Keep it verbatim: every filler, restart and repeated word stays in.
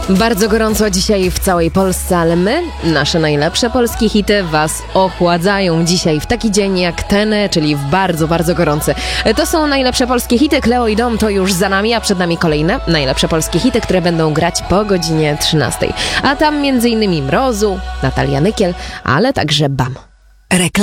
Bardzo gorąco dzisiaj w całej Polsce, ale my, nasze najlepsze polskie hity was ochładzają dzisiaj w taki dzień jak ten, czyli w bardzo, bardzo gorący. To są najlepsze polskie hity. Kleo i Dom to już za nami, a przed nami kolejne najlepsze polskie hity, które będą grać po godzinie trzynastej. A tam między innymi Mrozu, Natalia Nykiel, ale także Bam. Reklam-